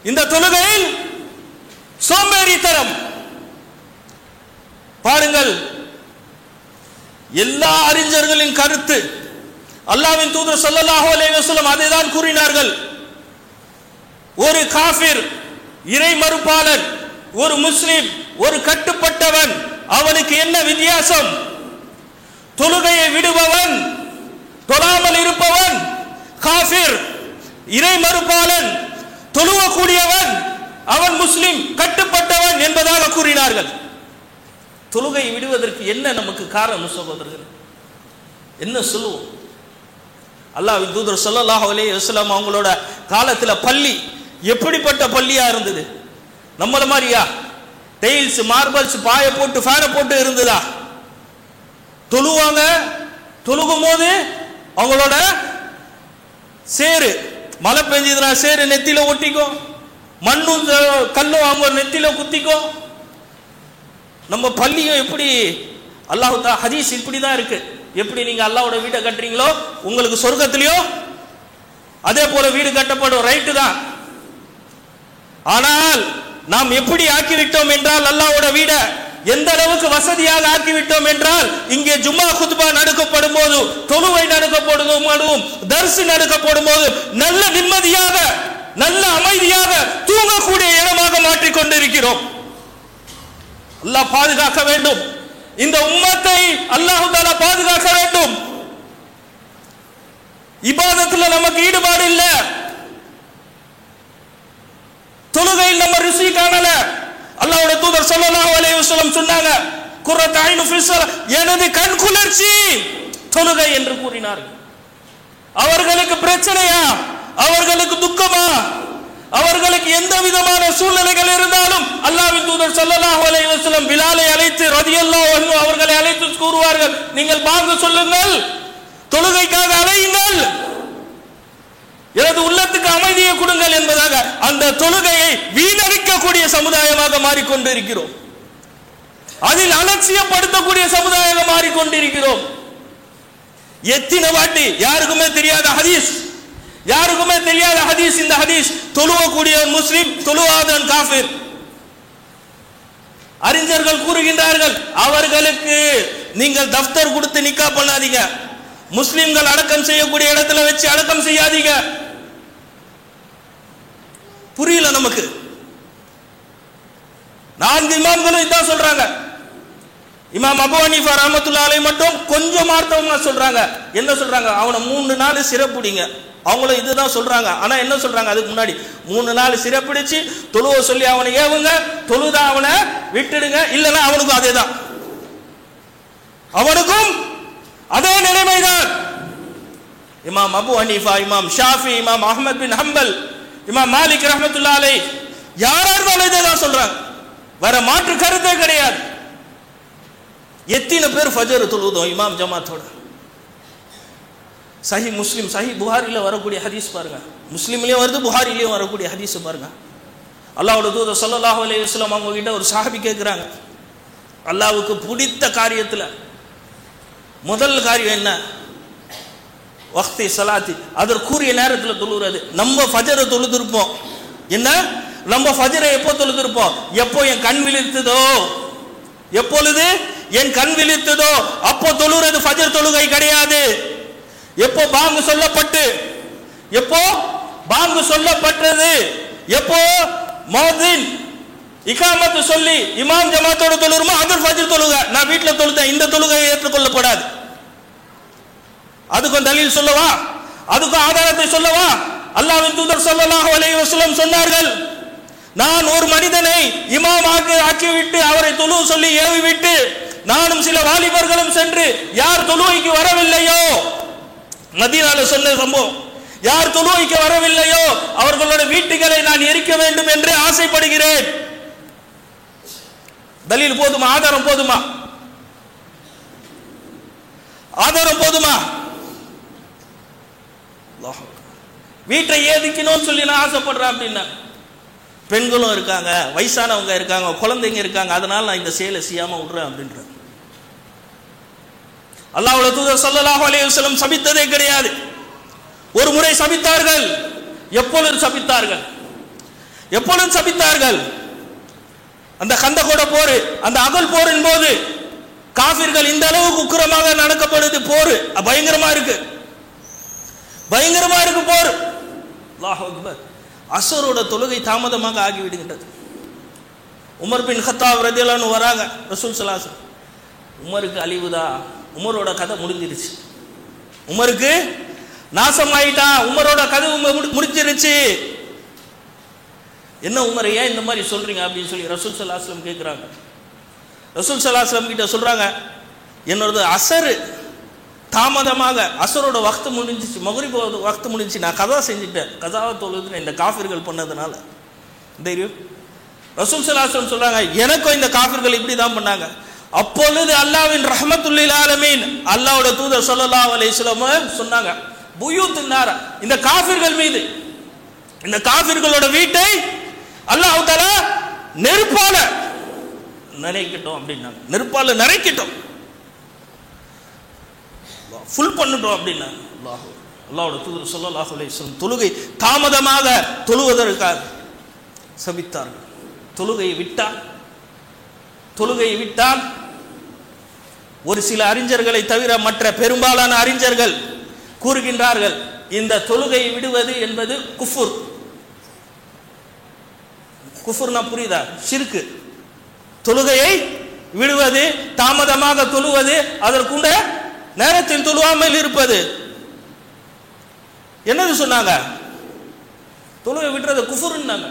இந்த தொழுகையில் சோம்பேறித்தனம். பாருங்கள், எல்லா அறிஞர்களின் கருத்து, அல்லாஹ்வின் தூதர் ஸல்லல்லாஹு அலைஹி வஸல்லம் அதைதான் கூறினார்கள். ஒரு காஃபிர், இறை மறுப்பாளன், ஒரு முஸ்லிம், ஒரு கட்டுப்பட்டவன், அவனுக்கு என்ன வித்தியாசம்? தொழுகையை விடுபவன், தொழாமல் இருப்பவன் காஃபிர், இறை மறுப்பாளன், தொழுவக்கூடியவன் அவன் முஸ்லிம், கட்டுப்பட்டவன் என்பதாக கூறினார்கள். தொழுகை விடுவதற்கு என்ன நமக்கு காரணம் சகோதரர்கள்? என்ன சொல்லுவோம்? அல்லாஹ்வின் தூதர் ஸல்லல்லாஹு அலைஹி வஸல்லம் அவங்களோட காலத்துல பள்ளி எப்படிப்பட்ட பள்ளியா இருந்தது? நம்மள மாதிரியா டைல்ஸ், மார்பிள்ஸ், பாய போட்டு ஃபேனை போட்டு இருந்ததா? தொழுவாங்க, தொழுகும் போது அவங்களோட சேரு, மழை பெஞ்சதுனா சேரு நெத்தில ஒட்டிக்கும், மண்ணும் கல்லும் அவங்க நெத்தில குத்திக்கும். நம்ம பள்ளியும் எப்படி, அல்லாஹ் ஹதீஸ் இப்படிதான் இருக்கு. எப்படி நீங்க அல்லாஹ்வோட வீட்டை கட்டுறீங்களோ உங்களுக்கு சொர்க்கத்திலயோ அதே போல வீடு கட்டப்படும். ரைட்டு தான். ஆனால் நாம் எப்படி ஆக்கிவிட்டோம் என்றால், அல்லாஹ்வோட வீட எந்த அளவுக்கு வசதியாக ஆக்கிவிட்டோம் என்றால், இங்கே ஜும்மா குத்பா நடக்கப்படும் போது, தொழுகை நடக்கப்படும் போது, தர்ஸ் நடக்கப்படும் போது நல்ல நிம்மதியாக, நல்ல அமைதியாக தூங்கக்கூடிய இடமாக மாற்றிக் கொண்டிருக்கிறோம். அல்லாஹ் பாதுகாக்க வேண்டும். இந்த உம்மத்தை அல்லாஹ் தஆலா பாதுகாக்க வேண்டும். இபாதத்துல நமக்கு ஈடுபாடு இல்ல, தொழுகையில் நம்ம ருசி காணல. அல்லாஹ்வுடைய தூதர் ஸல்லல்லாஹு அலைஹி வஸல்லம் சொன்னாங்க, குர்ரத் ஐனு ஃபி ஸலா, எனது கண் குளிர்ச்சி தொழுகை என்று கூறினார்கள். அவர்களுக்கு பிரச்சனையா? அவர்களுக்கு துக்கமா? அவர்களுக்கு எந்த விதமான சூழ்நிலைகள் இருந்தாலும் அல்லாஹ்வின் தூதர் ஸல்லல்லாஹு அலைஹி வஸல்லம் பிலாலை அழைத்து ரலியல்லாஹு அன்ஹு அவர்களை அழைத்து கூறுவார்கள், நீங்கள் பாங்கு சொல்லுங்கள், தொழுகைக்காக அழையுங்கள், எனது உள்ளத்துக்கு அமைதியை கொடுங்கள் என்பதாக அந்த தொழுகையை வீணடிக்கக்கூடிய சமுதாயமாக மாறிக்கொண்டிருக்கிறோம். அதில் அலட்சியப்படுத்தக்கூடிய சமுதாயமாக மாறிக்கொண்டிருக்கிறோம். எத்தனை வாட்டி யாருக்குமே தெரியாத ஹதீஸ், யாருக்குமே தெரியாத ஹதீஸ் இந்த ஹதீஸ். தொழுவக்கூடியவன் முஸ்லிம், தொழுவாதவன் காஃபிர். அறிஞர்கள் கூறுகின்றார்கள், அவர்களுக்கு நீங்கள் தஃப்தர் கொடுத்து நிக்கா பண்ணாதீங்க, முஸ்லிம்கள் அடக்கம் செய்யக்கூடிய இடத்துல வச்சு அடக்கம் செய்யாதீங்க. புரியல நமக்கு. 4 இமாம்களும் இதான் சொல்றாங்க. இமாம் அபூ ஹனீஃபா ரஹ்மத்துல்லாஹி அலைஹி மட்டும் கொஞ்சம் மார்த்தவமா சொல்றாங்க. என்ன சொல்றாங்க? அவனை 3 நாள் சிறப்புடிங்க. அவங்களும் இதுதான் சொல்றாங்க. ஆனா என்ன சொல்றாங்க? அதுக்கு முன்னாடி 3 நாள் சிறப்பிடிச்சு தொழுவ சொல்லி அவனை ஏவுங்க, தொழுதா அவனை விட்டுடுங்க, இல்லைன்னா அவனுக்கும் அதேதான், அவனுக்கும் அதே நிலைமைதான். இமாம் அபூ ஹனீஃபா, இமாம் ஷாஃபி, இமாம் அஹ்மத் பின் ஹம்பல், இமாம் மாலிக் ரஹ்மத்துல்லாஹி அலைஹி யாரா இருந்தாலும் இதேதான் சொல்றாங்க. வேற மாற்று கருத்தே கிடையாது. எத்தனை பேர் ஃபஜர் தொழுதோம் இமாம் ஜமாத்தோட? சஹி முஸ்லிம், சஹி புகாரில வரக்கூடிய ஹதீஸ் பாருங்க, முஸ்லிம்லயும் வருது, புகாரிலயும் வரக்கூடிய ஹதீஸ் பாருங்க. அல்லாஹ்வுடைய தூதர் ஸல்லல்லாஹு அலைஹி வஸல்லம் அவங்க கிட்ட ஒரு சஹாபி கேட்கிறாங்க, அல்லாஹ்வுக்கு பிடித்த காரியத்துல முதல் காரியம் என்ன? வக்தி ஸலாத்தி, அதற்குரிய நேரத்தில் தொழுகிறது. நம்ம ஃபஜரை தொழுதிருப்போம். என்ன? நம்ம ஃபஜரை எப்போ தொழுதிருப்போம்? எப்போ என் கண் விழித்ததோ, எப்பொழுது என் கண் விழித்ததோ அப்போ தொழுகிறது ஃபஜர் தொழுகை கிடையாது. எப்போ பாங்கு சொல்லப்பட்டு, எப்போ பாங்கு சொல்லப்பட்டது, எப்போ முஅத்தின் இகாமத்து சொல்லி இமாம் ஜமாத்தோட தொழுகிறோமோ அது ஃபஜர் தொழுகை. நான் வீட்டில் தொழுதேன், இந்த தொழுகை ஏற்றுக்கொள்ளப்படாது. அதுக்கும் தலீல் சொல்லவா? அதுக்கும் ஆதாரத்தை சொல்லவா? அல்லாஹ்வின் தூதர் ஸல்லல்லாஹு அலைஹி வஸல்லம் சொன்னார்கள், நான் ஒரு மனிதனை இமாமாக ஆக்கிவிட்டு அவரை தொழு சொல்லி ஏவி விட்டு நானும் சில வாலிபர்களும் சென்று யார் தொழுகைக்கு வரவில்லையோ, மதீனால சொன்ன சம்பவம், யார் தொழுகைக்கு வரவில்லையோ அவர்களோட வீட்டுகளை நான் எரிக்க வேண்டும் என்று ஆசைப்படுகிறேன். தலீல் போதுமா? ஆதாரம் போதுமா? ஆதாரம் போதுமா? வீட்டை ஏதிக்கணும்னு சொல்லி நான் ஆசைப்படுறேன் அப்படின்னா, பெண்களும் இருக்காங்க, வயசானவங்க இருக்காங்க, குழந்தைங்க இருக்காங்க, அதனால நான் இந்த செயலை செய்யாம விடுறேன் அப்படின்ற. அல்லாஹ்வுடைய தூதர் ஸல்லல்லாஹு அலைஹி வஸல்லம் சபித்ததே கிடையாது. ஒரு முறை சபித்தார்கள். எப்பொழுது சபித்தார்கள்? எப்பொழுதும் சபித்தார்கள். அந்த கந்தகோட போர், அந்த அகல் போரின் போது காபிர்கள் இந்த அளவுக்கு உக்கிரமாக நடக்கப்படுது. போர் பயங்கரமா இருக்கு, பயங்கரமா இருக்கு போர். அல்லாஹ் அக்பர். அஸ்ரோட தொழுகை தாமதமாக ஆகிவிடுகின்றது. உமர் பின் கத்தாப் ரலியல்லாஹு அன்ஹு வராங்க. ரசூல் ஸல்லல்லாஹு அலைஹி வஸல்லம், உமருக்கு அழிவுதா, உமரோட கதை முடிஞ்சிருச்சு, உமருக்கு நாசமாயிட்டான், உமரோட கதை முடிஞ்சிருச்சு. என்ன உமர், ஏன் இந்த மாதிரி சொல்றீங்க அப்படின்னு சொல்லி ரசூல் ஸல்லல்லாஹு அலைஹி வஸல்லம் கேட்குறாங்க. ரசூல் ஸல்லல்லாஹு அலைஹி வஸல்லம் கிட்ட சொல்றாங்க, என்னோட அசர் தாமதமாக, அசரோட வக்து முடிஞ்சிச்சு, மக்ரிப் வக்து முடிஞ்சிச்சு, நான் கதா செஞ்சுட்டேன், கதாவை தொழுது இந்த காஃபிர்கள் பண்ணதுனால. தெரியும் ரசூல் ஸல்லல்லாஹு அலைஹி வஸல்லம் சொல்றாங்க, எனக்கும் இந்த காஃபிர்கள் இப்படி தான் பண்ணாங்க. அப்பொழுது அல்லாஹ்வின் ரஹ்மத்துல் ஆலமீன் அல்லாஹ்வோட தூதர் ஸல்லல்லாஹு அலைஹி வஸல்லம் சொன்னாங்க, புயூத்துன் நார, இந்த காஃபிர்கள் மீது, இந்த காஃபிர்களோட வீட்டை அல்லாஹ் தஆலா நெருப்பால நிறைக்கட்டும் அப்படின்னாங்க. நெருப்பால நிறைக்கட்டும், ஃபுல் பண்ணட்டும் அப்படின்னாங்க. அல்லாஹ்வோட தூதர் ஸல்லல்லாஹு அலைஹி வஸல்லம் தொழுகை தாமதமாக தொழுவதற்காக சபித்தார்கள். தொழுகையை விட்டால் ஒரு சில அறிஞர்களை தவிர மற்ற பெரும்பாலான அறிஞர்கள் கூறுகின்றார்கள், இந்த தொழுகையை விடுவது என்பது குஃபுர். குஃபுர்னா புரியுதா? ஷிர்க். தொழுகையை விடுவது, தாமதமாக தொழுவது, அதற்குண்ட நேரத்தில் தொழுவாமல் இருப்பது. என்னது சொன்னாங்க? தொழுகை விடுறது குஃபுர்னாங்க.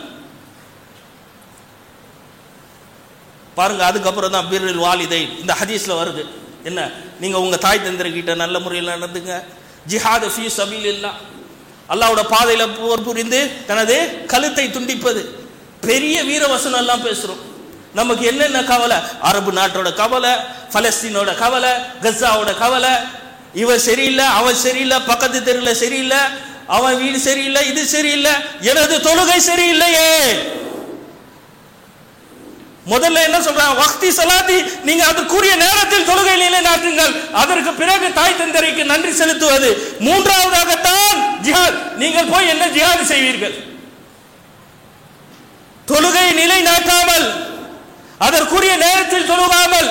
பாருங்க, அதுக்கப்புறம் தான் பிர்ருல் வாலிதை இந்த ஹதீஸ்ல வருது. என்ன, நீங்க உங்க தாய் தந்தைகிட்ட நல்ல முறையில் நடந்துங்க. ஜிஹாத் ஃபீ சபீலில்லாஹ், அல்லாஹ்வோட பாதையில போர் புரிந்து தனது கழுத்தை துண்டிப்பது. பெரிய வீரவசனம் எல்லாம் பேசுறோம். நமக்கு என்னென்ன கவலை? அரபு நாட்டோட கவலை, பலஸ்தீனோட கவலை, கஸாவோட கவலை. இவன் சரியில்லை, அவன் சரியில்லை, பக்கத்து தெருவில் சரியில்லை, அவன் வீடு சரியில்லை, இது சரியில்லை, எனது தொழுகை சரியில்லையே. முதல்ல என்ன சொல்றாங்க? வக்தி ஸலாத்தி, நீங்க அதற்குரிய நேரத்தில் தொழுகை நிலைநாட்டுங்கள். அதற்கு பிறகு தாய் தந்தைக்கு நன்றி செலுத்துவது. மூன்றாவதாகத்தான் ஜிஹாத். நீங்கள் போய் என்ன ஜிஹாத் செய்வீர்கள்? தொழுகை நிலைநாட்டாமல், அதற்குரிய நேரத்தில் தொழுகாமல்,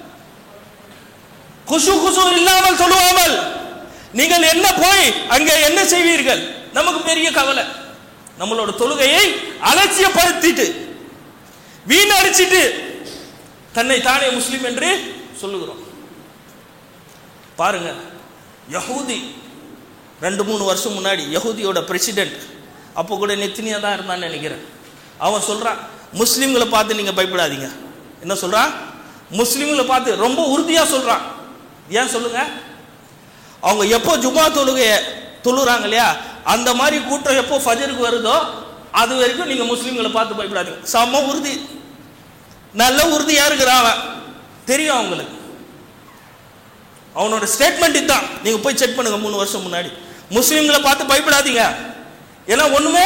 குஷு இல்லாமல் தொழுவாமல் நீங்கள் என்ன போய் அங்கே என்ன செய்வீர்கள்? நமக்கு பெரிய கவலை. நம்மளோட தொழுகையை அலட்சியப்படுத்திட்டு, வீணடிச்சிட்டு தன்னை தானே முஸ்லிம் என்று சொல்லுகிறோம். பாருங்க, யஹூதி 2-3 வருஷம் முன்னாடி யஹூதியோட பிரசிடென்ட், அப்போ கூட நெத்தினியா தான் இருந்தான்னு நினைக்கிறேன், அவன் சொல்றான், முஸ்லிம்களை பார்த்து நீங்க பயப்படாதீங்க. என்ன சொல்றான்? முஸ்லிம்களை பார்த்து ரொம்ப உறுதியா சொல்றான். ஏன் சொல்லுங்க? அவங்க எப்போ ஜுமா தொழுகைய தொழுறாங்க இல்லையா, அந்த மாதிரி கூட்டம் எப்போ ஃபஜருக்கு வருதோ அது வரைக்கும் நீங்க முஸ்லிம்களை பார்த்து பயப்படாதீங்க. செம்ம உறுதி, நல்ல உறுதியா இருக்கிறான், தெரியும் அவங்களுக்கு. அவனோட ஸ்டேட்மெண்ட் இதுதான். நீங்க போய் செக் பண்ணுங்க, 3 வருஷம் முன்னாடி. முஸ்லிம்களை பார்த்து பயப்படாதீங்க, ஏன்னா ஒண்ணுமே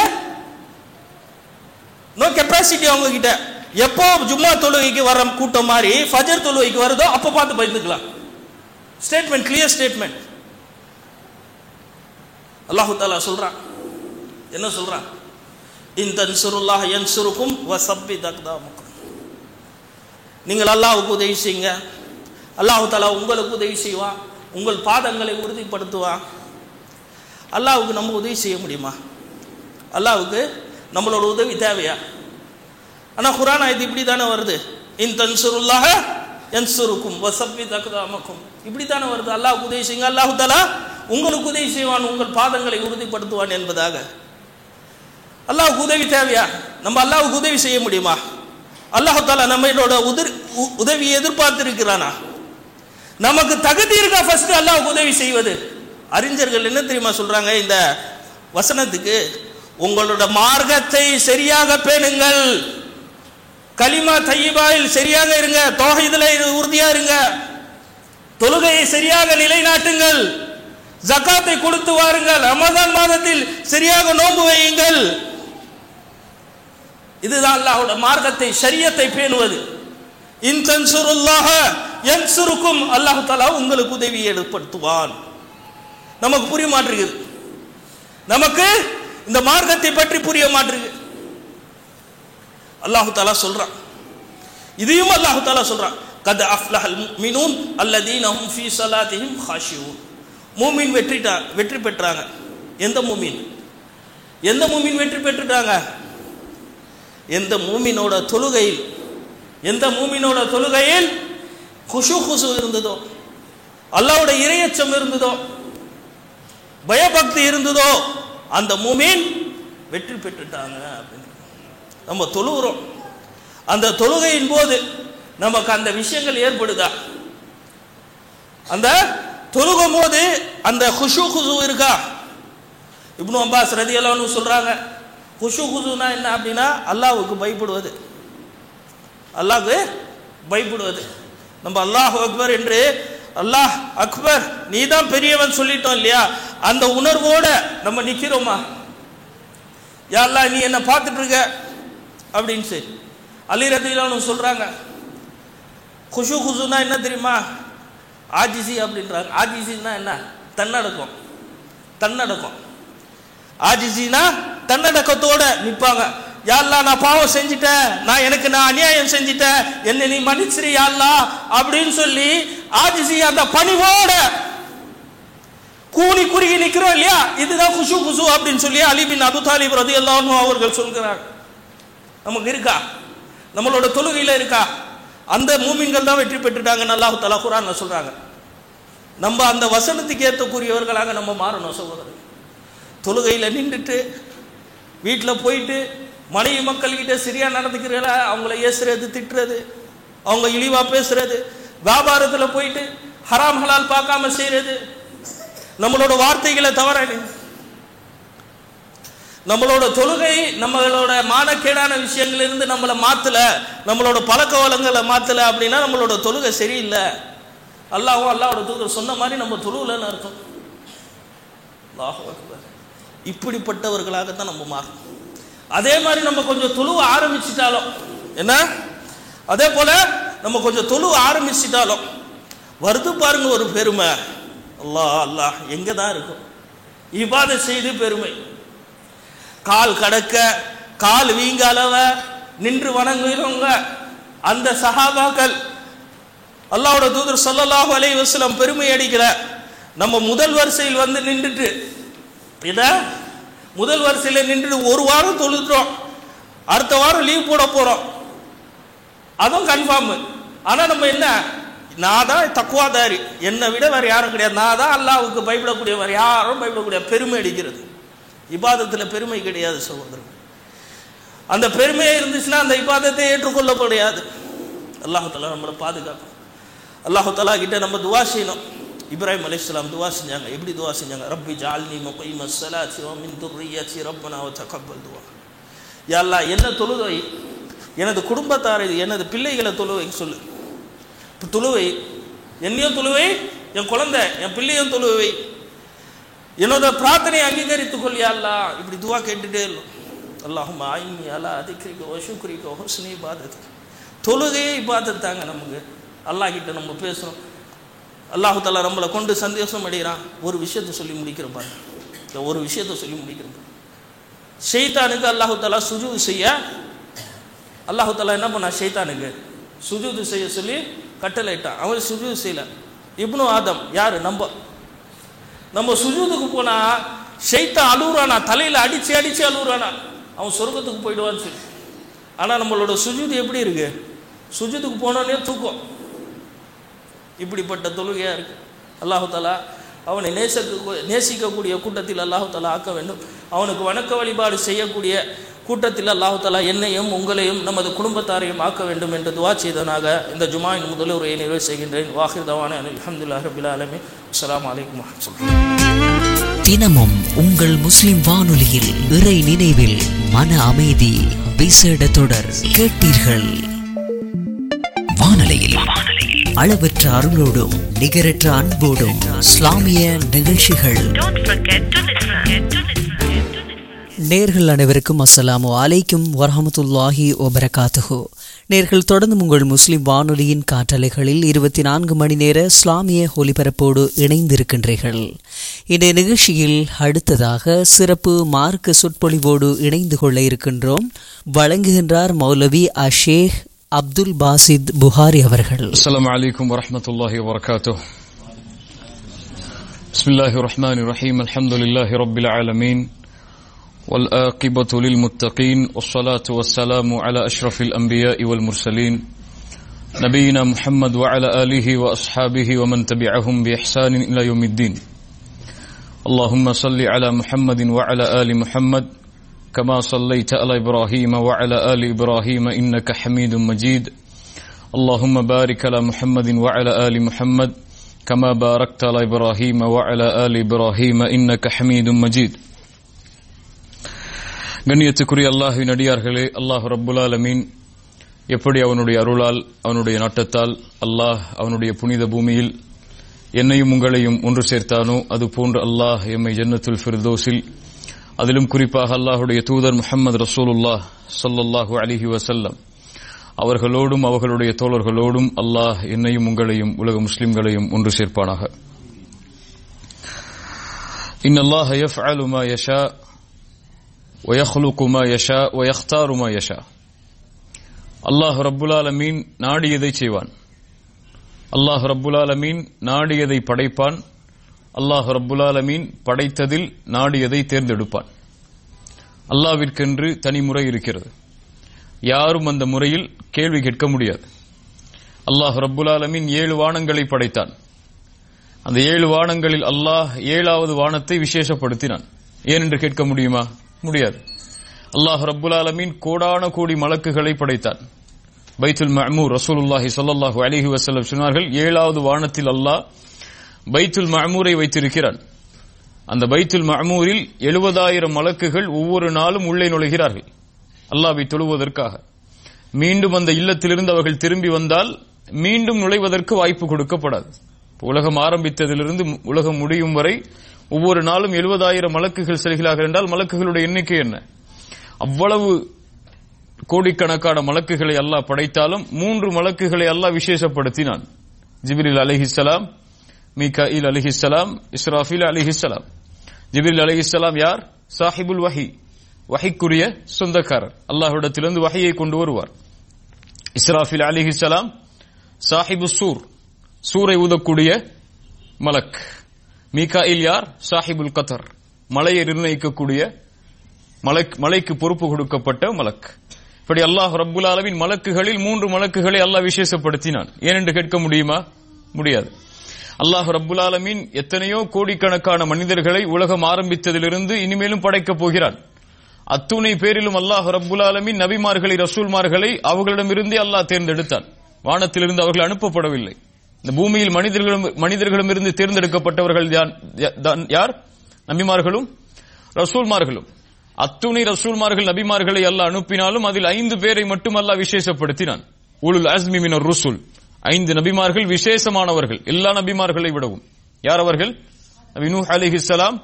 நோ கெப்பாசிட்டி அவங்க கிட்ட. எப்போ ஜும்மா தொழுகைக்கு வர கூட்டம் மாதிரி ஃபஜர் தொழுகைக்கு வருதோ அப்போ பார்த்து பயந்துக்கலாம். Statement, clear statement. அல்லாஹு தஆலா சொல்றான், என்ன சொல்றான்? இன் தன்சுருல்லாஹ் யன்சுருக்கும் வஸப்பித் அக்தாமக்கும். நீங்கள் அல்லாஹ்வுக்கு உதவி செய்யுங்க, அல்லாஹு தஆலா உங்களுக்கு உதவி செய்வான், உங்கள் பாதங்களை உறுதிப்படுத்துவான். அல்லாஹ்வுக்கு நம்ம உதவி செய்ய முடியுமா? அல்லாஹ்வுக்கு நம்மளோட உதவி தேவையா? ஆனா குர்ஆன் ஆயத்து இப்படி தானே வருது, இன் தன்சுருல்லாஹ யன்சுருக்கும் வஸப்பித் அக்தாமக்கும். இப்படி தானே வருது, அல்லாஹ்வுக்கு உதவி செய்யுங்க, அல்லாஹு தஆலா உங்களுக்கு உதவி செய்வான், உங்கள் பாதங்களை உறுதிப்படுத்துவான் என்பதாக. அல்லாஹ்வுக்கு உதவி தேவையா? நம்ம அல்லாஹ்வுக்கு உதவி செய்ய முடியுமா? அல்லாஹ் தஆலா நம்மளோட உதவியை எதிர்பார்த்திருக்கிறானா? நமக்கு தகுதி இருக்கா ஃபர்ஸ்ட் அல்லாஹ்வுக்கு உதவி செய்வது? அறிஞர்கள் என்ன தெரியுமா சொல்றாங்க இந்த வசனத்துக்கு? உங்களோட மார்க்கத்தை சரியாக பேணுங்கள், கலிமா தய்யிபாவில் சரியாக இருங்க, தௌஹீதுல உறுதியா இருங்க, தொழுகையை சரியாக நிலைநாட்டுங்கள், ஜகாத்தை கொடுத்து வாருங்கள், ரமதான் மாதத்தில் சரியாக நோன்பு வையுங்கள். இதுதான் அல்லாஹ்வுடைய மார்க்கத்தை, ஷரியத்தை பேணுவது. இன் தன்சுருல்லாஹ யன்சுருக்கும், அல்லாஹ் தஆலா உங்களுக்கு உதவியை ஏற்படுத்துவான். நமக்கு புரிய மாட்டேங்குது, நமக்கு இந்த மார்க்கத்தை பற்றி புரிய மாட்டேங்குது. அல்லாஹு தஆலா சொல்றான். இதையும் அல்லாஹு தஆலா சொல்றான், கத் அஃப்லஹல் முஃமினூன் அல்லதீன ஹும் ஃபீ ஸலாத்திஹிம் காஷியூன். மூமின் வெற்றி பெற்றாங்க. எந்த மூமின் வெற்றி பெற்றுட்டாங்க? எந்த மூமினோட தொழுகையில் குஷு இருந்ததோ, அல்லாஹ்வுடைய இறையச்சம் இருந்ததோ, பயபக்தி இருந்ததோ, அந்த மூமின் வெற்றி பெற்றுட்டாங்க அப்படின்னு. நம்ம தொழுகிறோம், அந்த தொழுகையின் போது நமக்கு அந்த விஷயங்கள் ஏற்படுதா? அந்த தொழுகும் போது அந்த குஷு இருக்கா? இப்னு அப்பாஸ் ரலியல்லாஹு அன்ஹு சொல்றாங்க, குஷுனா என்ன அப்படின்னா அல்லாஹ்வுக்கு பயப்படுவது. நம்ம அல்லாஹ் அக்பர் என்று அல்லாஹ் அக்பர் நீ தான் பெரியவன் சொல்லிட்டோம் இல்லையா, அந்த உணர்வோட நம்ம நிக்கிறோமா? யா அல்லாஹ் நீ என்ன பார்த்துட்டு இருக்க அப்படின்னு சொல்லி அலி ரலியல்லாஹு அன்ஹு சொல்றாங்க, குஷுனா என்ன தெரியுமா? ஆஜிசி அப்படின்றாங்க. ஆஜிசின்னா என்ன? தன்னடக்கம். ஆஜிசினா தன்னடக்கத்தோட நிற்பாங்க. யா அல்லாஹ் நான் பாவம் செஞ்சிட்டேன், நான் அநியாயம் செஞ்சிட்டேன், என்னை நீ மன்னிச்சிரு யா அல்லாஹ் அப்படின்னு சொல்லி ஆஜிசி அந்த பணிவோட கூனி குறுகி நிற்கிறோம் இல்லையா, இதுதான் குஷு அப்படின்னு சொல்லி அலி பின் அபு தாலிப் ரலியல்லாஹு அன்ஹு அவர்கள் சொல்கிறார். நமக்கு இருக்கா? நம்மளோட தொழுகையில இருக்கா? அந்த மூமின்கள் தான் வெற்றி பெற்றுட்டாங்கன்னு அல்லாஹ் தஆலா குர்ஆன்ல சொல்றாங்க. நம்ம அந்த வசனத்துக்கு ஏற்றக்கூடியவர்களாக நம்ம மாறணும் சகோதரர். தொழுகையில நின்றுட்டு வீட்டில் போயிட்டு மனைவி மக்கள்கிட்ட சரியா நடந்துக்கிறல அவங்கள ஏசுறது, திட்டுறது, அவங்க இழிவா பேசுறது, வியாபாரத்தில் போயிட்டு ஹராம் ஹலால் பார்க்காம செய்யறது, நம்மளோட வார்த்தைகளை தவற, நம்மளோட தொழுகை நம்மளோட மானக்கேடான விஷயங்களிலிருந்து நம்மளை மாத்தல, நம்மளோட பழக்க வழங்களை மாத்தல அப்படின்னா நம்மளோட தொழுகை சரியில்லை. அல்லாஹ்வோட தூதர் சொன்ன மாதிரி நம்ம தொழுகலன்னு அர்த்தம். அல்லாஹ் அக்பர். இப்படிப்பட்டவர்களாகத்தான் நம்ம மாறணும். அதே மாதிரி நம்ம கொஞ்சம் தொழுவ ஆரம்பிச்சிட்டாலும் என்ன, அதே போல நம்ம கொஞ்சம் தொழுவ ஆரம்பிச்சிட்டாலும் வருது பாருங்க ஒரு பெருமை. அல்லாஹ் எங்க தான் இருக்கும்? இபாதத் செய்து பெருமை, கால் கடக்க கால் வீங்க அளவ நின்று வணங்குகிறவங்க அந்த சஹாபாக்கள் அல்லாஹ்வோட தூதர் ஸல்லல்லாஹு அலைஹி வஸல்லம் பெருமை அடிக்கிற நம்ம முதல் வரிசையில் வந்து நின்றுட்டு முதல் வரிசையில் நின்று ஒரு வாரம் தொழுதுறோம், அடுத்த வாரம் லீவ் போட போறோம், அதுவும் கன்ஃபார்ம். ஆனா நம்ம என்ன, நான் தான் தக்வாதாரி, என்னை விட வேற யாரும் கிடையாது, நான் தான் அல்லாஹ்வுக்கு பயப்படக்கூடிய, வேற யாரும் பயப்படக்கூடிய பெருமை அடிக்கிறது. இபாதத்தில் பெருமை கிடையாது சகோதரர். அந்த பெருமையே இருந்துச்சுன்னா அந்த இபாதத்தை ஏற்றுக்கொள்ளப்படாது. அல்லாஹ் தஆலா நம்மளை பாதுகாக்கும். அல்லாஹ் தஆலா கிட்ட நம்ம துவா செய்யணும். இப்ராஹிம் அலைஹிஸ்ஸலாம் துவா செஞ்சாங்க. எப்படி துவா செஞ்சாங்க? ரப்பி ஜஅல்னி முகீமஸ் ஸலாத்தி வ மின் துர்ரிய்யத்தி ரப்பனா வ தகப்பல் துஆ. யா அல்லாஹ் என்ன தொழுவை, எனது குடும்பத்தாரை எனது பிள்ளைகளை தொழுவை சொல்லு. தொழுவை என்னையும் தொழுவை, என் குழந்தை என் பிள்ளையும் தொழுவை, என்னோட பிரார்த்தனையை அங்கீகரித்துக் கொள் யா அல்லாஹ். இப்படி துவா கேட்டுட்டே இல்லை. அல்லாஹும்ம ஐன்னி அலா திக்ரிக வ ஷுக்ரிக வ ஹுஸ்னி இபாதத்திக். தொழுகையே இபாதத் தாங்க. நமக்கு அல்லாஹ் கிட்ட நம்ம பேசுகிறோம். அல்லாஹு தஆலா நம்மளை கொண்டு சந்தோஷம் அடைகிறான். ஒரு விஷயத்தை சொல்லி முடிக்கிறோம் பாருங்க, இந்த ஒரு விஷயத்தை சொல்லி முடிக்கிறோம். ஷைத்தானுக்கு அல்லாஹு தஆலா சுஜூது செய்ய, அல்லாஹு தஆலா என்ன பண்ணா, ஷைத்தானுக்கு சுஜூது செய்ய சொல்லி கட்டளையிட்டான். அவன் சுஜூது செய்யல. இப்னு ஆதம் யாரு, நம்ம சுஜூதுக்கு போனா ஷைத்தான் அழுகுறானா, தலையில அடிச்சு அடிச்சு அழுகுறானா, அவன் சொர்க்கத்துக்கு போயிடுவான்னு சொல்லி. ஆனா நம்மளோட சுஜூது எப்படி இருக்கு? சுஜூதுக்கு போனோடனே தூக்கம். இப்படிப்பட்ட தொழுகையா இருக்கு. அல்லாஹு தஆலா அவனை நேசிக்கக்கூடிய கூட்டத்தில் அல்லாஹு தஆலா ஆக்க வேண்டும். அவனுக்கு வணக்க வழிபாடு செய்யக்கூடிய கூட்டத்தில் அல்லாஹு தஆலா என்னையும் உங்களையும் நமது குடும்பத்தாரையும் ஆக்க வேண்டும் என்று துஆ செய்தனாக இந்த ஜுமாவின் முதல் உரையை நிறைவு செய்கின்றேன். வாஹிர் தவானா அல்ஹம்துலில்லாஹி ரப்பில் ஆலமீன். அஸ்ஸலாமு அலைக்கும் வரஹ்மத்துல்லாஹி. தினமும் உங்கள் முஸ்லிம் வானொலியில் இறை நினைவில் மன அமைதி விசேட தொடர் கேட்டீர்கள். வானொலியில் அளவற்ற அருளோடும் நிகரற்ற அன்போடும் இஸ்லாமிய நிகழ்ச்சிகள். நேர்கள் அனைவருக்கும் அஸ்ஸலாமு அலைக்கும் வரஹ்மத்துல்லாஹி வபரகாத்துஹு. நேர்கள் தொடர்ந்து உங்கள் முஸ்லிம் வானொலியின் காற்றலைகளில் 24 மணி நேர இஸ்லாமிய ஒலிபரப்போடு இணைந்திருக்கின்றீர்கள். இந்த நிகழ்ச்சியில் அடுத்ததாக சிறப்பு மார்க்க சொற்பொழிவோடு இணைந்து கொள்ள இருக்கின்றோம். வழங்குகின்றார் மௌலவி அஷேக் அப்துல் பாசித் புகாரி அவர்கள். அஸ்ஸலாமு அலைக்கும் வரஹ்மத்துல்லாஹி வபரகாத்துஹு. பிஸ்மில்லாஹிர் ரஹ்மானிர் ரஹீம். அல்ஹம்துலில்லாஹி ரப்பில் ஆலமீன். والآقبة للمتقين والصلاة والسلام على أشرف الأنبياء والمرسلين نبينا محمد وعلى آله وأصحابه ومن تبعهم بإحسان إلى يوم الدين. اللهم صل على محمد وعلى آل محمد كما صليت على إبراهيم وعلى آل إبراهيم إنك حميد مجيد. اللهم بارك على محمد وعلى آل محمد كما باركت على إبراهيم وعلى آل إبراهيم إنك حميد مجيد. கண்ணியத்துக்குரிய அல்லாஹ்வின் அடியார்களே, அல்லாஹ் ரப்புல் ஆலமீன் எப்படி அவனுடைய அருளால் அவனுடைய நாட்டத்தால் அல்லாஹ் அவனுடைய புனித பூமியில் என்னையும் உங்களையும் ஒன்று சேர்த்தானோ அதுபோன்று அல்லாஹ் எம்மை ஜன்னத்துல் ஃபிர்தௌஸில், அதிலும் குறிப்பாக அல்லாஹுடைய தூதர் முஹம்மது ரசூலுல்லாஹ் ஸல்லல்லாஹு அலைஹி வஸல்லம் அவர்களோடும் அவர்களுடைய தோழர்களோடும் அல்லாஹ் என்னையும் உங்களையும் உலக முஸ்லிம்களையும் ஒன்று சேர்ப்பானாக. இன்னல்லாஹ யஃஅலு மா யஷா وَيَخْلُقُ مَا يَشَاءُ وَيَخْتَارُ مَا يَشَاءُ. அல்லாஹ் ரப்புல் ஆலமீன் நாடியதை செய்வான். அல்லாஹ் ரப்புல் ஆலமீன் நாடியதை படைப்பான். அல்லாஹ் ரப்புல் ஆலமீன் படைத்ததில் நாடியதை தேர்ந்தெடுப்பான். அல்லாஹ்விற்கென்று தனி முறை இருக்கிறது. யாரும் அந்த முறையில் கேள்வி கேட்க முடியாது. அல்லாஹ் ரப்புல் ஆலமீன் 7 வானங்களை படைத்தான். அந்த 7 வானங்களில் அல்லாஹ் 7வது வானத்தை விசேஷப்படுத்தினான். ஏன் என்று கேட்க முடியுமா? முடியாது. அல்லாஹ் ரப்புல் ஆலமீன் கோடான கோடி மலக்குகளை படைத்தான். பைத்துல் மஅமூர் ரசூலுல்லாஹி ஸல்லல்லாஹு அலைஹி வஸல்லம் சொன்னார்கள், 7வது வானத்தில் அல்லாஹ் பைத்துல் மஅமூரை வைத்திருக்கிறான். அந்த பைத்துல் மஅமூரில் 70,000 மலக்குகள் ஒவ்வொரு நாளும் உள்ளே நுழைகிறார்கள் அல்லாஹ்வை தொழுவதற்காக. மீண்டும் அந்த இல்லத்திலிருந்து அவர்கள் திரும்பி வந்தால் மீண்டும் நுழைவதற்கு வாய்ப்பு கொடுக்கப்படாது. உலகம் ஆரம்பித்ததிலிருந்து உலகம் முடியும் வரை ஒவ்வொரு நாளும் 70,000 மலக்குகள் செல்கிறார்கள் என்றால் மலக்குகளுடைய எண்ணிக்கை என்ன? அவ்வளவு கோடிக்கணக்கான மலக்குகளை அல்லாஹ் படைத்தாலும் 3 மலக்குகளை அல்லாஹ் விசேஷப்படுத்தினான். ஜிப்ரீல் அலைஹிஸ்ஸலாம், மீகாயில் அலைஹிஸ்ஸலாம், இஸ்ராஃபீல் அலைஹிஸ்ஸலாம். ஜிப்ரீல் அலைஹிஸ்ஸலாம் யார்? சாஹிபுல் வஹி, வஹிக்குரிய சொந்தக்காரர். அல்லாஹ்விடத்திலிருந்து வஹியை கொண்டு வருவார். இஸ்ராஃபீல் அலைஹிஸ்ஸலாம் சாஹிபு சூர், சூரை ஊதக்கூடிய மலக். மீகாயில் யார்? சாஹிபுல் கதர், மலையை நிர்ணயிக்கக்கூடிய மலைக்கு பொறுப்பு கொடுக்கப்பட்ட மலக். இப்படி அல்லாஹ் ரப்புல் ஆலமீன் மலக்குகளில் 3 மலக்குகளை அல்லாஹ் விசேஷப்படுத்தினான். ஏனென்று கேட்க முடியுமா? முடியாது. அல்லாஹ் ரப்புல் ஆலமீன் எத்தனையோ கோடிக்கணக்கான மனிதர்களை உலகம் ஆரம்பித்ததிலிருந்து இனிமேலும் படைக்கப் போகிறான். அத்துணை பேரிலும் அல்லாஹ் ரப்புல் ஆலமீன் நபிமார்களை, ரசூல்மார்களை அவர்களிடமிருந்தே அல்லாஹ் தேர்ந்தெடுத்தான். வானத்திலிருந்து அவர்கள் அனுப்பப்படவில்லை. இந்த பூமியில் மனிதர்களிடமிருந்து தேர்ந்தெடுக்கப்பட்டவர்கள் யார்? நபிமார்களும் ரசூல்மார்களும். அத்துணை ரசூல்மார்கள் நபிமார்களை அல்லாஹ் அனுப்பினாலும் அதில் 5 பேரை மட்டும் அல்லாஹ் விசேஷப்படுத்தினான். உலுல் அஸ்மி மினர் ருசுல், 5 நபிமார்கள் விசேஷமானவர்கள் எல்லா நபிமார்களை விடவும். யார் அவர்கள்? நபி நூஹ் அலைஹிஸ்ஸலாம்,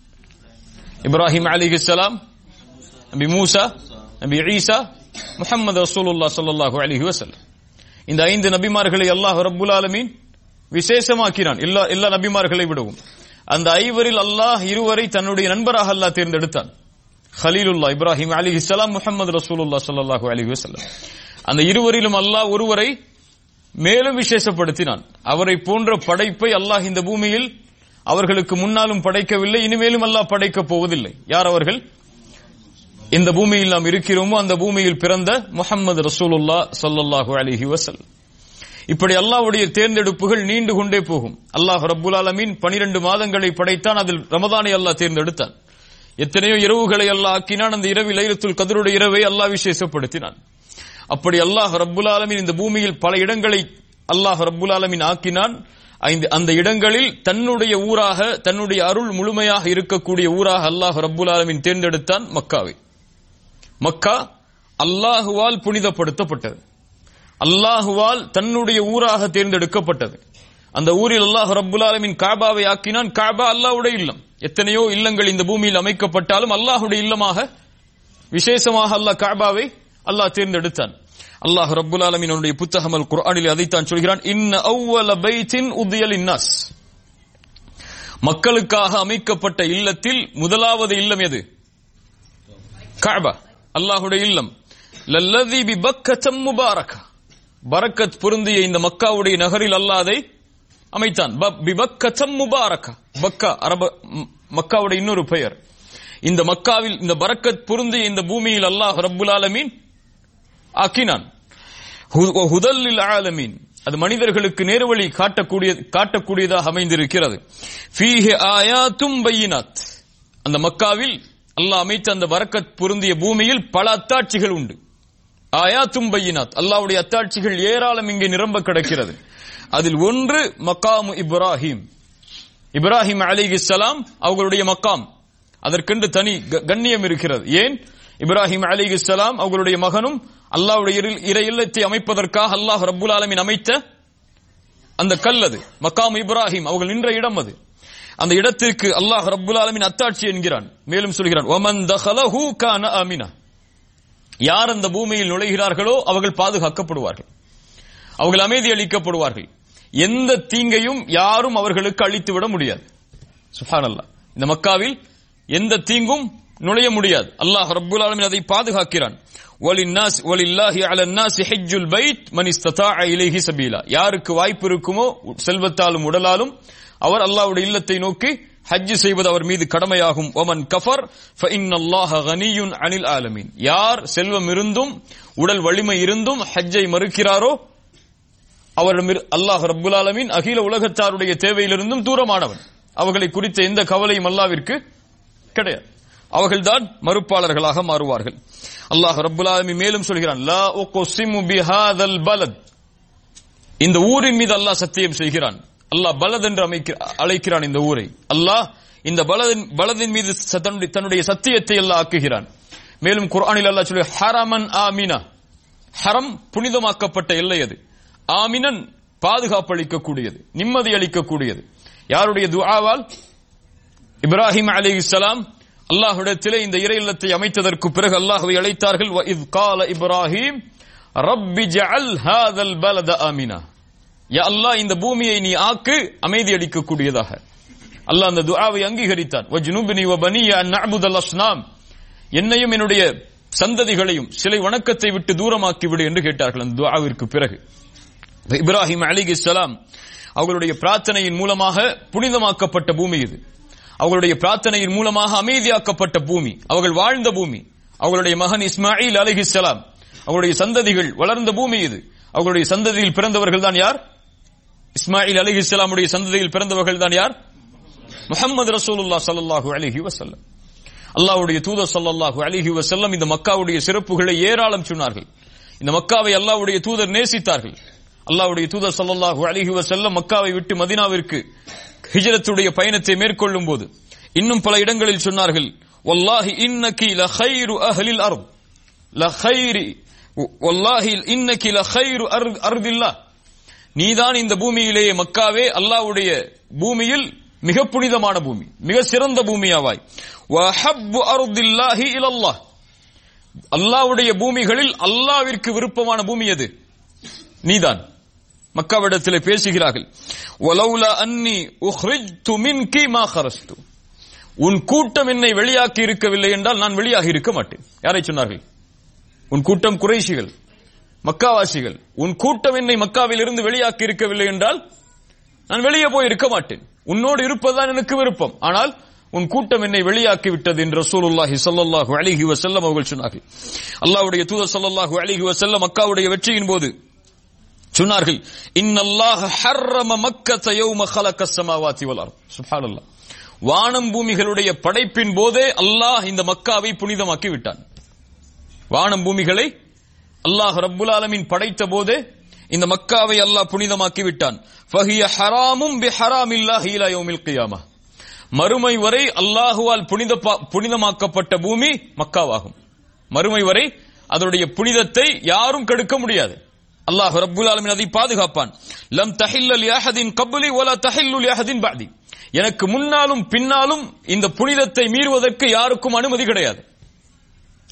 இப்ராஹிம் அலைஹிஸ்ஸலாம், நபி மூசா, நபி ஈசா, முஹம்மது ரசூலுல்லாஹ் ஸல்லல்லாஹு அலைஹி வஸல்லம். இந்த 5 நபிமார்களை அல்லாஹ் ரப்புல் ஆலமீன் விசேஷமாக்கினான் எல்லா நபிமார்களை விடவும். அந்த 5வரில் அல்லாஹ் 2வரை தன்னுடைய நண்பராக அல்லாஹ் தேர்ந்தெடுத்தான். ஹலீலுல்லாஹ் இப்ராஹிம் அலைஹிஸ்ஸலாம், முஹம்மது ரசூலுல்லாஹ் ஸல்லல்லாஹு அலைஹி வஸல்லம். அந்த 2வரிலும் அல்லாஹ் 1வரை மேலும் விசேஷப்படுத்தினான். அவரை போன்ற படைப்பை அல்லாஹ் இந்த பூமியில் அவர்களுக்கு முன்னாலும் படைக்கவில்லை, இனிமேலும் அல்லாஹ் படைக்கப் போவதில்லை. யார் அவர்கள்? இந்த பூமியில் நாம் இருக்கிறோமோ அந்த பூமியில் பிறந்த முஹம்மது ரசூலுல்லாஹ் ஸல்லல்லாஹு அலைஹி வஸல்லம். இப்படி அல்லாஹ்வுடைய தேர்ந்தெடுப்புகள் நீண்டு கொண்டே போகும். அல்லாஹ் ரப்புல் ஆலமீன் 12 மாதங்களை படைத்தான். அதில் ரமதானை அல்லாஹ் தேர்ந்தெடுத்தான். எத்தனையோ இரவுகளை அல்லாஹ் ஆக்கினான். அந்த இரவில் லைலத்துல் கத்ருடைய இரவை அல்லாஹ் விசேஷப்படுத்தினான். அப்படி அல்லாஹ் ரப்புல் ஆலமீன் இந்த பூமியில் பல இடங்களை அல்லாஹ் ரப்புல் ஆலமீன் ஆக்கினான். அந்த இடங்களில் தன்னுடைய ஊராக, தன்னுடைய அருள் முழுமையாக இருக்கக்கூடிய ஊராக அல்லாஹ் ரப்புல் ஆலமீன் தேர்ந்தெடுத்தான் மக்காவை. மக்கா அல்லாஹுவால் புனிதப்படுத்தப்பட்டது. அல்லாஹுவால் தன்னுடைய ஊராக தேர்ந்தெடுக்கப்பட்டது. அந்த ஊரில் அல்லாஹ் ரப்புல் ஆலமீன் காபாவை ஆக்கினான். காபா அல்லாஹ்வுடைய இல்லம். எத்தனையோ இல்லங்கள் இந்த பூமியில் அமைக்கப்பட்டாலும் அல்லாஹ்வுடைய இல்லமாக விசேஷமாக அல்லாஹ் காபாவை அல்லாஹ் தேர்ந்தெடுத்தான். அல்லாஹ் ரப்புல் ஆலமீன் அவருடைய புத்தகம் அல் குர்ஆனில் அதைத்தான் சொல்கிறான், இன்ன அவ்வல பைத்தின் உதிய லின்னாஸ், மக்களுக்காக அமைக்கப்பட்ட இல்லத்தில் முதலாவது இல்லம் எது? கஅபா, அல்லாஹ்வுடைய இல்லம். லல்லதி பிபக்கத்தம் முபாரக்கா, பரக்கத் பொருந்திய இந்த மக்காவுடைய நகரில் அல்லாஹ் அதை அமைத்தான். பிபக்கத்தம் முபாரக்கா, பக்கா அரபு மக்காவுடைய இன்னொரு பெயர். இந்த மக்காவில் இந்த பரக்கத் பொருந்திய இந்த பூமியில் அல்லாஹ் ரப்புல் ஆலமீன் ஆக்கினான். ஹுதல்லில் ஆலமீன், அது மனிதர்களுக்கு நேர்வழி காட்டக்கூடியதாக அமைந்திருக்கிறது. ஃபீஹி ஆயாத்தும் பையினாத், அந்த மக்காவில் அல்லாஹ் அமைத்த அந்த பரக்கத் பொருந்திய பூமியில் பல அத்தாட்சிகள் உண்டு. ஆயாத்தும் பையினாத், அல்லாஹ்வுடைய அத்தாட்சிகள் ஏராளம் இங்கே நிரம்ப கிடக்கிறது. அதில் ஒன்று மக்காமு இப்ராஹிம். இப்ராஹிம் அலைஹிஸ்ஸலாம் அவர்களுடைய மக்காம், அதற்கென்று தனி கண்ணியம் இருக்கிறது. ஏன்? இப்ராஹிம் அலைஹிஸ்ஸலாம் அவர்களுடைய மகனும் அல்லாஹ்வுடைய இறை இல்லத்தை அமைப்பதற்காக அல்லாஹ் ரப்புல் ஆலமீன் அமைத்த அந்த கல் அது மக்காம் இப்ராஹிம், அவர்கள் நின்ற இடம் அது. அந்த இடத்திற்கு அல்லாஹ் ரப்புல் ஆலமீன் அத்தாட்சி என்கிறான். மேலும் சொல்கிறான், வமன் தഖலஹு கான ஆமினா, யார் அந்த பூமியில் நுழைகிறார்களோ அவர்கள் பாதுகாக்கப்படுவார்கள், அவர்கள் அமைதி அளிக்கப்படுவார்கள். எந்த தீங்கையும் யாரும் அவர்களுக்கு அளித்து விட முடியாது. சுப்ஹானல்லாஹ், இந்த மக்காவில் எந்த தீங்கும் நுழைய முடியாது. அல்லாஹ் ரப்புல் ஆலமீன் அதை பாதுகாக்கிறான். வலின்னாஸ் வலில்லாஹி அலன்னாஸ் ஹஜ்ஜுல் பைத் மன் இஸ்ததாஅ இலைஹி சபீலா, யாருக்கு வாய்ப்பு இருக்குமோ செல்வத்தாலும் உடலாலும் அவர் அல்லாஹ்வுடைய இல்லத்தை நோக்கி ஹஜ் செய்வது அவர் மீது கடமையாகும். வமன் கஃபர் ஃபஇன்னல்லாஹ கனியுன் அனில் ஆலமீன், யார் செல்வம் இருந்தும் உடல் வலிமை இருந்தும் ஹஜ்ஜை மறுக்கிறாரோ அவர் அல்லாஹ் ரப்புல் ஆலமீன் அகில உலகத்தாருடைய தேவையிலிருந்தும் தூரமானவன். அவர்களை குறித்த எந்த கவலையும் அல்லாஹ்விற்கு கிடையாது. அவர்கள்தான் மறுப்பாளர்களாக மாறுவார்கள். அல்லாஹ் ரப்புல் ஆலமீன் மேலும் சொல்கிறான், லா உக்ஸிமு பிஹாதல் பலத், இந்த ஊரின் மீது அல்லாஹ் சத்தியம் செய்கிறான். அல்லாஹ் பலத் என்று அழைக்கிறான் இந்த ஊரை. அல்லாஹ் இந்த பலதின் மீது தன்னுடைய சத்தியத்தை அல்லாஹ் ஆக்குகிறான். மேலும் குர்ஆனில் அல்லாஹ் சொல்கிறான், ஹரமன் ஆமினா, ஹரம் புனிதமாக்கப்பட்ட எல்லை அது. ஆமினன் பாதுகாப்பு அளிக்கக்கூடியது, நிம்மதி அளிக்கக்கூடியது. யாருடைய துஆவால்? இப்ராஹிம் அலைஹிஸ்ஸலாம் அல்லாஹ்விடத்திலே இந்த இறை இல்லத்தை அமைத்ததற்கு பிறகு அல்லாஹ்வை அழைத்தார்கள். வ இஸ் கால இப்ராஹிம் ரப்பி ஜஅல் ஹாதல் பலத ஆமினா, யா அல்லாஹ் இந்த பூமியை நீ ஆக்கு அமைதி அளிக்கக்கூடியதாக. அல்லாஹ் அந்த துஆவை அங்கீகரித்தான். வஜ்னுப்னி வ பனிய அன் நஅபுதல் அஸ்னாம், என்னையும் என்னுடைய சந்ததிகளையும் சிலை வணக்கத்தை விட்டு தூரமாக்கி விடு என்று கேட்டார்கள் அந்த துஆவிற்கு பிறகு. இப்ராஹிம் அலைஹிஸ்ஸலாம் அவர்களுடைய பிரார்த்தனையின் மூலமாக புனிதமாக்கப்பட்ட பூமி இது. அவர்களுடைய பிரார்த்தனையின் மூலமாக அமைதியாக்கப்பட்ட பூமி, அவர்கள் வாழ்ந்த பூமி. அவர்களுடைய மகன் இஸ்மாயில் அலைஹிஸ்ஸலாம் அவருடைய சந்ததிகள் வளர்ந்த பூமி இது. அவர்களுடைய சந்ததியில் பிறந்தவர்கள் தான் யார்? இஸ்மாயில் அலைஹிஸ்ஸலாமுடைய சந்ததியில் பிறந்தவர்கள் தான் யார்? முஹம்மது ரசூலுல்லாஹ் ஸல்லல்லாஹு அலைஹி வஸல்லம். அல்லாஹ்வுடைய தூதர் ஸல்லல்லாஹு அலைஹி வஸல்லம் இந்த மக்காவுடைய சிறப்புகளை ஏராளம் சொன்னார்கள். இந்த மக்காவை அல்லாஹ்வுடைய தூதர் நேசித்தார்கள். அல்லாஹ்வுடைய தூதர் ஸல்லல்லாஹு அலைஹி வஸல்லம் மக்காவை விட்டு மதீனாவிற்கு ஹிஜ்ரத்துடைய பயணத்தை மேற்கொள்ளும் போது இன்னும் பல இடங்களில் சொன்னார்கள், வல்லாஹி இன்னகி லகைரு அஹ்லில் அர்த் லகைரி வல்லாஹி இன்னகி லகைரு அர்தில்லாஹ், நீதான் இந்த பூமியிலேயே மக்காவே அல்லாஹ்வுடைய பூமியில் மிக புனிதமான பூமி, மிக சிறந்த பூமியாவாய். வஹப்பு அர்தில்லாஹி இலல்லாஹ், அல்லாஹ்வுடைய பூமிகளில் அல்லாஹ்விற்கு விருப்பமான பூமி எது? நீதான். மக்காவிடத்திலே பேசுகிறார்கள், வலௌலா அன்னி உக்ரிஜ்து மின்கி மா கரஸ்து, உன் கூட்டம் என்னை வெளியாக்கி இருக்கவில்லை என்றால் நான் வெளியாகி இருக்க மாட்டேன். யாரை சொன்னார்கள்? உன் கூட்டம் குறைஷிகள், மக்காவாசிகள். உன் கூட்டம் என்னை மக்காவில் இருந்து வெளியாக்கி இருக்கவில்லை என்றால் நான் வெளியே போய் இருக்க மாட்டேன். உன்னோடு இருப்பதுதான் எனக்கு விருப்பம், ஆனால் உன் கூட்டம் என்னை வெளியாக்கி விட்டது என்று ரசூலுல்லாஹி ஸல்லல்லாஹு அலைஹி வஸல்லம் அவர்கள் சொன்னார்கள். அல்லாஹ்வுடைய தூதர் ஸல்லல்லாஹு அலைஹி வஸல்லம் மக்காவுடைய வெற்றியின் போது சொன்னார்கள், இன்னல்லாஹ ஹர்ரம மக்கத யௌம خلقஸ் ஸமாவாதி வல் அர்த். சுப்ஹானல்லாஹ், வானம் பூமிகளுடைய படைப்பின் போதே அல்லாஹ் இந்த மக்காவை புனிதமாக்கி விட்டான். வானம் பூமிகளை அல்லாஹ் ரப்புல் ஆலமீன் படைத்த போதே இந்த மக்காவை அல்லாஹ் புனிதமாக்கி விட்டான். ஃபஹிய ஹராமும் பிஹராமில்லாஹி இலா யௌமில் கியாமah, மறுமை வரை அல்லாஹுவால் புனிதமாக்கப்பட்ட பூமி மக்காவாகும். மறுமை வரை அதனுடைய புனிதத்தை யாரும் கெடுக்க முடியாது. அல்லாஹ் ரப்புல் ஆலமீன் அதை பாதுகாப்பான். லம் தஹில்ல லிஅஹதின் கப்லி வலா தஹில்லு லிஅஹதின் பஅதி, எனக்கு முன்னாலும் பின்னாலும் இந்த புனிதத்தை மீறுவதற்கு யாருக்கும் அனுமதி கிடையாது.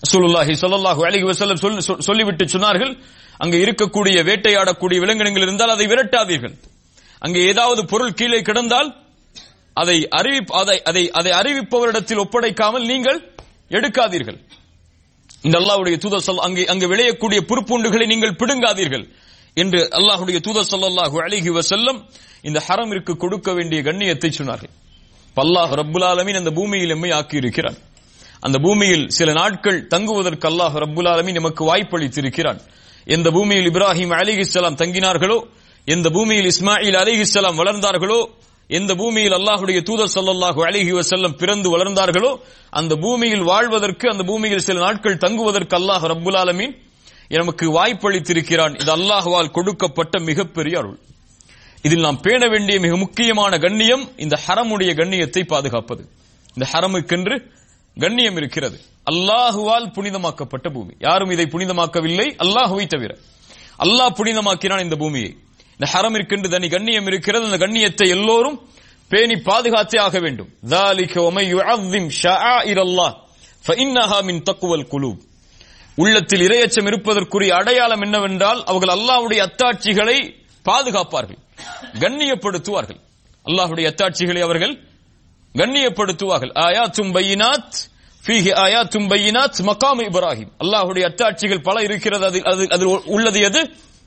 ரசூலுல்லாஹி ஸல்லல்லாஹு அலைஹி வஸல்லம் சொல்லிவிட்டு சொன்னார்கள், அங்கே இருக்கக்கூடிய வேட்டையாடக்கூடிய விலங்கினங்கள் இருந்தால் அதை விரட்டாதீர்கள். அங்கே ஏதாவது பொருள் கீழே கிடந்தால் அதை அறிவிப்பவரிடத்தில் ஒப்படைக்காமல் நீங்கள் எடுக்காதீர்கள். இந்த அல்லாஹ்வுடைய தூதர் அங்கே விளையக்கூடிய புற்பூண்டுகளை நீங்கள் பிடுங்காதீர்கள் என்று அல்லாஹ்வுடைய தூதர் ஸல்லல்லாஹு அலைஹி வஸல்லம் இந்த ஹரமிற்கு கொடுக்க வேண்டிய கண்ணியத்தை சொன்னார்கள். அல்லாஹ் ரப்புல் ஆலமீன் அந்த பூமியில் எம்மை ஆக்கி இருக்கிறான். அந்த பூமியில் சில நாட்கள் தங்குவதற்கு அல்லாஹ் ரப்புல் ஆலமீன் நமக்கு வாய்ப்பளித்திருக்கிறான். எந்த பூமியில் இப்ராஹிம் அலைஹிஸ்ஸலாம் தங்கினார்களோ, எந்த பூமியில் இஸ்மாயில் அலைஹிஸ்ஸலாம் வளர்ந்தார்களோ, எந்த பூமியில் அல்லாஹ்வுடைய தூதர் ஸல்லல்லாஹு அலைஹி வஸல்லம் பிறந்து வளர்ந்தார்களோ, அந்த பூமியில் வாழ்வதற்கு, அந்த பூமியில் சில நாட்கள் தங்குவதற்கு அல்லாஹ் ரப்புல் ஆலமீன் நமக்கு வாய்ப்பளித்திருக்கிறான். இது அல்லாஹ்வால் கொடுக்கப்பட்ட மிகப்பெரிய அருள். இதில் நாம் பேண வேண்டிய மிக முக்கியமான கண்ணியம் இந்த ஹரமுடைய கண்ணியத்தை பாதுகாப்பது. இந்த ஹரமுக்கென்று கண்ணியம் இருக்கிறது. அல்லாஹுவால் புனிதமாக்கப்பட்ட பூமி. யாரும் இதை புனிதமாக்கவில்லை, அல்லாஹுவை தவிர. அல்லாஹ் புனிதமாக்கினான் இந்த பூமியை. இந்த ஹரமிற்கென்று தனி கண்ணியம் இருக்கிறது. அந்த கண்ணியத்தை எல்லோரும் பேணி பாதுகாத்தே ஆக வேண்டும். ذَلِكَ وَمَن يُعَظِّمْ شَعَائِرَ اللَّهِ فَإِنَّهَا مِن تَقْوَى الْقُلُوبِ. உள்ளத்தில் இறையச்சம் இருப்பதற்குரிய அடையாளம் என்னவென்றால் அவர்கள் அல்லாஹ்வுடைய அத்தாட்சிகளை பாதுகாப்பார்கள், கண்ணியப்படுத்துவார்கள். அல்லாஹ்வுடைய அத்தாட்சிகளை அவர்கள் கண்ணியப்படுத்துவார்கள். ஆயாத்தும் பையினாத் ஃபீஹி ஆயாத்தும் பையினாத் மகாம் இப்ராஹிம். அல்லாஹ்வுடைய அத்தாட்சிகள் பல இருக்கிறது. அதில் உள்ளது எது?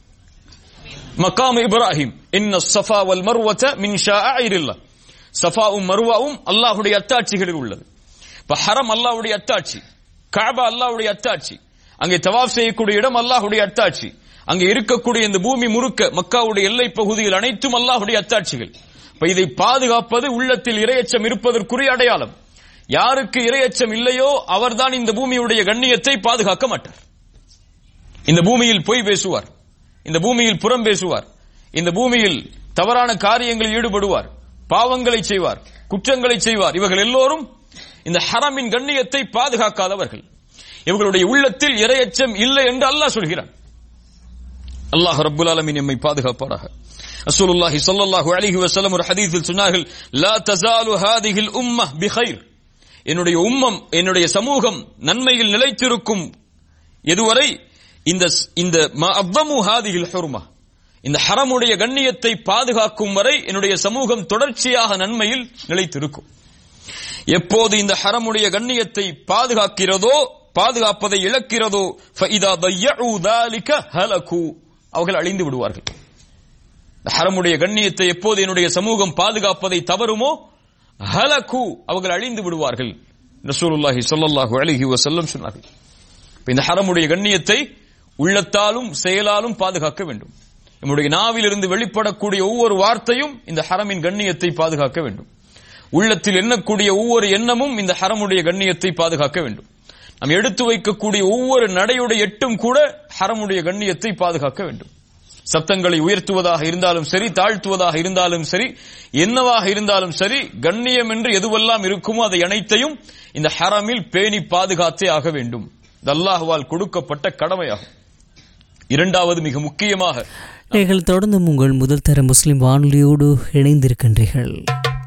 மகாம் இப்ராஹிம். இன்ன ஸஃபா வல் மர்வத மின் ஷாஇரில்லாஹ். ஸஃபாவும் மர்வாவும் அல்லாஹ்வுடைய அத்தாட்சிகளில் உள்ளது. இப்ப ஹரம் அல்லாஹ்வுடைய அத்தாட்சி, கஅபா அல்லாஹ்வுடைய அத்தாட்சி, அங்கே தவாஃப் செய்யக்கூடிய இடம் அல்லாஹ்வுடைய அத்தாட்சி, அங்கே இருக்கக்கூடிய இந்த பூமி முழுக்க மக்காவுடைய எல்லை பகுதிகள் அனைத்தும் அல்லாஹ்வுடைய அத்தாட்சிகள். இதை பாதுகாப்பது உள்ளத்தில் இறையச்சம் இருப்பதற்குரிய அடையாளம். யாருக்கு இறையச்சம் இல்லையோ அவர்தான் இந்த பூமியுடைய கண்ணியத்தை பாதுகாக்க மாட்டார். இந்த பூமியில் பொய் பேசுவார், இந்த பூமியில் புறம் பேசுவார், இந்த பூமியில் தவறான காரியங்களில் ஈடுபடுவார், பாவங்களை செய்வார், குற்றங்களை செய்வார். இவர்கள் எல்லோரும் இந்த ஹரமின் கண்ணியத்தை பாதுகாக்காதவர்கள். இவர்களுடைய உள்ளத்தில் இறையச்சம் இல்லை என்று அல்லாஹ் சொல்கிறான். அல்லாஹ் ரப்புல் ஆலமீன் நம்மை பாதுகாப்பாராக. ரசூலுல்லாஹி ஸல்லல்லாஹு அலைஹி வஸல்லம் ஒரு ஹதீஸில் சொன்னார்கள், லா தஸாலு ஹாதிஹில் உம்மஹ் பிகைர். என்னுடைய உம்மம், என்னுடைய சமூகம் நன்மையில் நிலைத்திருக்கும் எதுவரை இந்த மஅவ்வமு ஹாதிஹில் ஹுர்மா, இந்த ஹரமுடைய கண்ணியத்தை பாதுகாக்கும் வரை என்னுடைய சமூகம் தொடர்ச்சியாக நன்மையில் நிலைத்திருக்கும். எப்போது இந்த ஹரமுடைய கண்ணியத்தை பாதுகாக்கிறதோ, பாதுகாப்பதை இழக்கிறதோ, ஃபஇதா தய்யஉ ذلك ஹலகு, அவர்கள் அழிந்து விடுவார்கள். ஹரமுடைய கண்ணியத்தை எப்போது என்னுடைய சமூகம் பாதுகாப்பதை தவறுமோ, ஹலகு, அவர்கள் அழிந்து விடுவார்கள். ரசூலுல்லாஹி ஸல்லல்லாஹு அலைஹி வஸல்லம் சொன்னார்கள். இந்த ஹரமுடைய கண்ணியத்தை உள்ளத்தாலும் செயலாலும் பாதுகாக்க வேண்டும். நம்முடைய நாவிலிருந்து வெளிப்படக்கூடிய ஒவ்வொரு வார்த்தையும் இந்த ஹரமின் கண்ணியத்தை பாதுகாக்க வேண்டும். உள்ளத்தில் எண்ணக்கூடிய ஒவ்வொரு எண்ணமும் இந்த ஹரமுடைய கண்ணியத்தை பாதுகாக்க வேண்டும். நாம் எடுத்து வைக்கக்கூடிய ஒவ்வொரு நடையுடைய எட்டும் கூட ஹரமுடைய கண்ணியத்தை பாதுகாக்க வேண்டும். சத்தங்களை உயர்த்துவதாக இருந்தாலும் சரி, தாழ்த்துவதாக இருந்தாலும் சரி, என்னவாக இருந்தாலும் சரி, கண்ணியம் என்று எதுவெல்லாம் இருக்குமோ அதை அனைத்தையும் இந்த ஹரமில் பேணி பாதுகாத்தே ஆக வேண்டும். இது அல்லாஹ்வால் கொடுக்கப்பட்ட கடமையாகும். இரண்டாவது மிக முக்கியமாக, நீங்கள் தொடர்ந்து உங்கள் முதல் தர முஸ்லிம் வானொலியோடு இணைந்திருக்கின்றீர்கள்.